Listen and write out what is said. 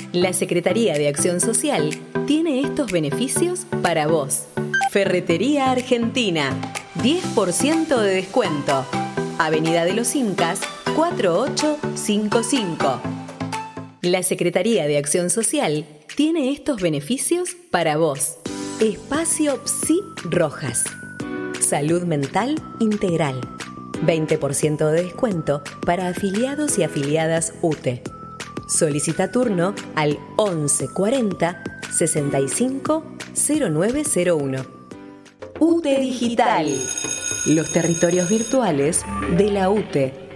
La Secretaría de Acción Social tiene estos beneficios para vos. Ferretería Argentina, 10% de descuento. Avenida de los Incas, 4855. La Secretaría de Acción Social tiene estos beneficios para vos. Espacio Psi Rojas. Salud mental integral. 20% de descuento para afiliados y afiliadas UTE. Solicita turno al 11 40 65 0901. UTE Digital. Los territorios virtuales de la UTE.